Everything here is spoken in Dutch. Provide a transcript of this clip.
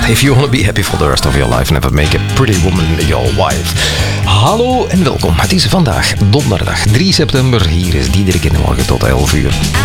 If you want to be happy for the rest of your life, never make a pretty woman your wife. Hallo en welkom. Het is vandaag donderdag 3 september. Hier is Diederik in de morgen tot 11 uur.